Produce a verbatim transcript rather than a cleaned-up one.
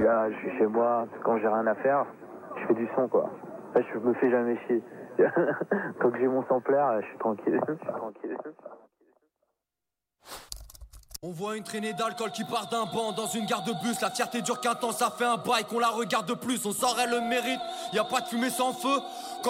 Là, je suis chez moi, quand j'ai rien à faire, je fais du son, quoi. Là, je me fais jamais chier. Quand j'ai mon sampler, je suis tranquille. Je suis tranquille. On voit une traînée d'alcool qui part d'un banc dans une gare de bus. La fierté dure qu'un temps, ça fait un bail qu'on la regarde plus. On sort, elle le mérite, y a pas de fumée sans feu.